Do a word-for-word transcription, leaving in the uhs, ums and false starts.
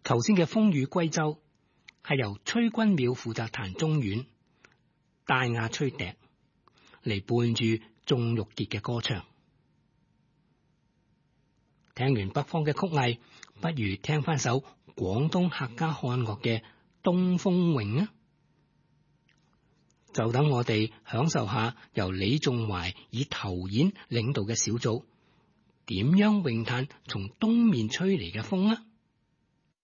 頭先嘅風雨歸舟係由崔君淼負責彈中阮，戴亞吹笛嚟伴住鍾玉潔嘅歌唱。聽完北方嘅曲藝，不如聽翻首廣東客家漢樂嘅《東風詠》啊！就等我哋享受下由李仲懷以頭演領導嘅小組點樣詠嘆從東面吹嚟嘅風啊！